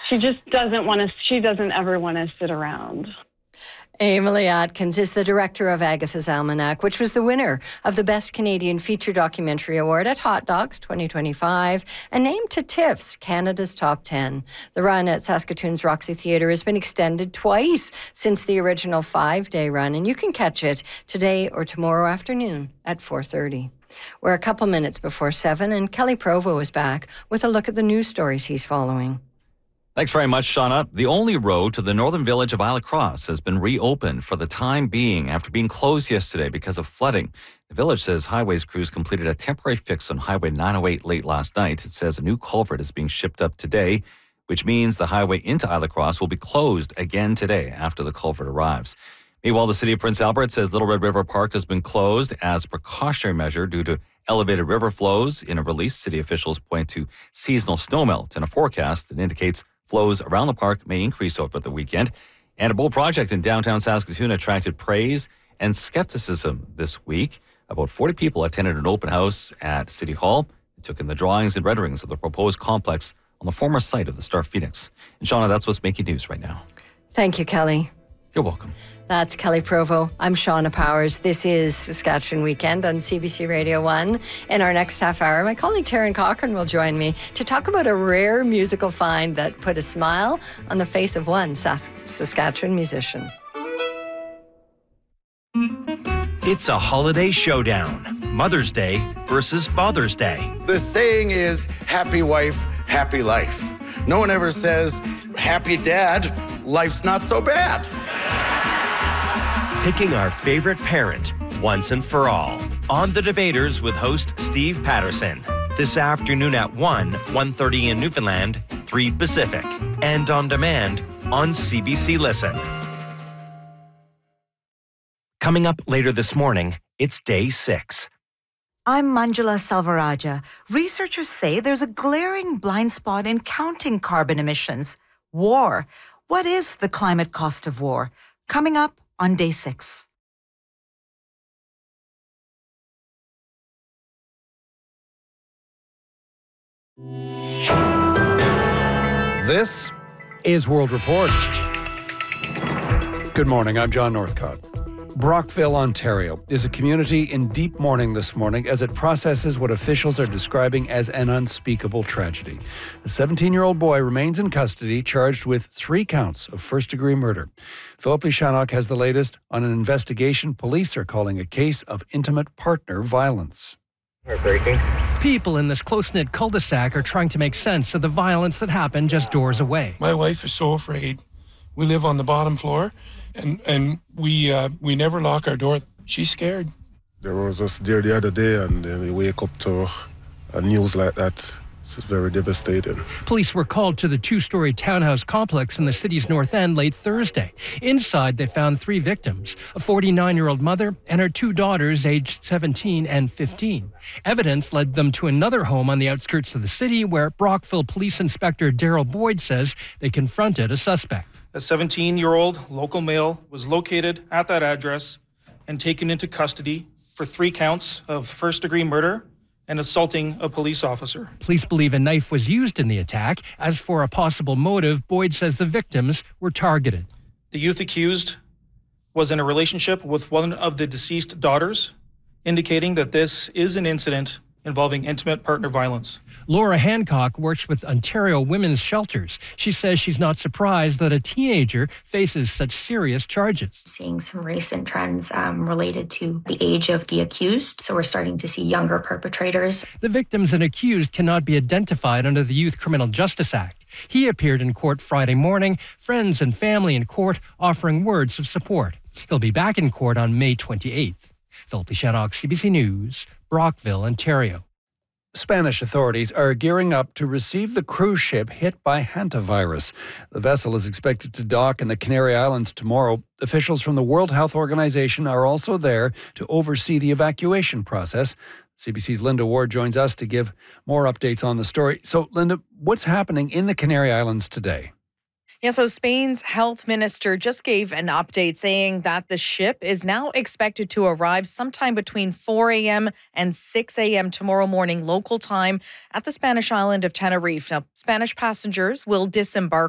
She just doesn't want to, she doesn't ever want to sit around. Emily Atkins is the director of Agatha's Almanac, which was the winner of the Best Canadian Feature Documentary Award at Hot Docs 2025 and named to TIFF's Canada's Top 10. The run at Saskatoon's Roxy Theatre has been extended twice since the original 5-day run, and you can catch it today or tomorrow afternoon at 4:30. We're a couple minutes before 7, and Kelly Provo is back with a look at the news stories he's following. Thanks very much, Shauna. The only road to the northern village of Isle Cross has been reopened for the time being after being closed yesterday because of flooding. The village says highways crews completed a temporary fix on Highway 908 late last night. It says a new culvert is being shipped up today, which means the highway into Isle Cross will be closed again today after the culvert arrives. Meanwhile, the city of Prince Albert says Little Red River Park has been closed as a precautionary measure due to elevated river flows. In a release, city officials point to seasonal snowmelt and a forecast that indicates flows around the park may increase over the weekend. And a bold project in downtown Saskatoon attracted praise and skepticism this week. About 40 people attended an open house at City Hall. They took in the drawings and renderings of the proposed complex on the former site of the Star Phoenix. And Shauna, that's what's making news right now. Thank you, Kelly. You're welcome. That's Kelly Provo. I'm Shauna Powers. This is Saskatchewan Weekend on CBC Radio 1. In our next half hour, my colleague Taryn Cochran will join me to talk about a rare musical find that put a smile on the face of one Saskatchewan musician. It's a holiday showdown. Mother's Day versus Father's Day. The saying is, happy wife, happy life. No one ever says, happy dad, life's not so bad. Picking our favorite parent once and for all. On The Debaters with host Steve Patterson. This afternoon at 1:30 in Newfoundland, 3 Pacific. And on demand on CBC Listen. Coming up later this morning, it's day 6. I'm Manjula Salvaraja. Researchers say there's a glaring blind spot in counting carbon emissions. War. What is the climate cost of war? Coming up on day 6. This is World Report. Good morning, I'm John Northcott. Brockville, Ontario, is a community in deep mourning this morning as it processes what officials are describing as an unspeakable tragedy. A 17-year-old boy remains in custody, charged with 3 counts of first-degree murder. Philip Lishanok has the latest on an investigation police are calling a case of intimate partner violence. Heartbreaking. People in this close-knit cul-de-sac are trying to make sense of the violence that happened just doors away. My wife is so afraid. We live on the bottom floor, and we never lock our door. She's scared. There was us there the other day, and then we wake up to a news like that. It's very devastating. Police were called to the 2-story townhouse complex in the city's north end late Thursday. Inside, they found 3 victims, a 49-year-old mother and her 2 daughters aged 17 and 15. Evidence led them to another home on the outskirts of the city where Brockville Police Inspector Daryl Boyd says they confronted a suspect. A 17-year-old local male was located at that address and taken into custody for 3 counts of first-degree murder and assaulting a police officer. Police believe a knife was used in the attack. As for a possible motive, Boyd says the victims were targeted. The youth accused was in a relationship with one of the deceased daughters, indicating that this is an incident involving intimate partner violence. Laura Hancock works with Ontario Women's Shelters. She says she's not surprised that a teenager faces such serious charges. Seeing some recent trends related to the age of the accused. So we're starting to see younger perpetrators. The victims and accused cannot be identified under the Youth Criminal Justice Act. He appeared in court Friday morning, friends and family in court offering words of support. He'll be back in court on May 28th. Philip Lishanok, CBC News, Brockville, Ontario. Spanish authorities are gearing up to receive the cruise ship hit by hantavirus. The vessel is expected to dock in the Canary Islands tomorrow. Officials from the World Health Organization are also there to oversee the evacuation process. CBC's Linda Ward joins us to give more updates on the story. So, Linda, what's happening in the Canary Islands today? Yeah, so Spain's health minister just gave an update saying that the ship is now expected to arrive sometime between 4 a.m. and 6 a.m. tomorrow morning local time at the Spanish island of Tenerife. Now, Spanish passengers will disembark